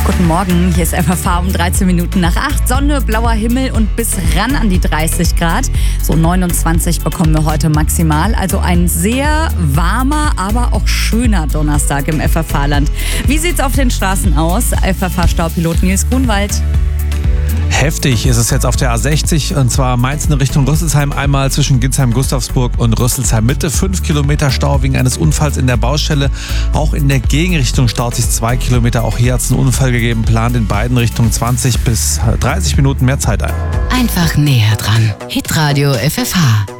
Guten Morgen, hier ist FFH um 13 Minuten nach 8. Sonne, blauer Himmel und bis ran an die 30 Grad. So 29 bekommen wir heute maximal. Also ein sehr warmer, aber auch schöner Donnerstag im FFH-Land. Wie sieht's auf den Straßen aus? FFH-Staupilot Nils Grunwald. Heftig ist es jetzt auf der A60 und zwar Mainz in Richtung Rüsselsheim, einmal zwischen Ginsheim-Gustavsburg und Rüsselsheim-Mitte. 5 Kilometer Stau wegen eines Unfalls in der Baustelle. Auch in der Gegenrichtung staut sich 2 Kilometer. Auch hier hat es einen Unfall gegeben. Plant in beiden Richtungen 20 bis 30 Minuten mehr Zeit ein. Einfach näher dran. Hitradio FFH.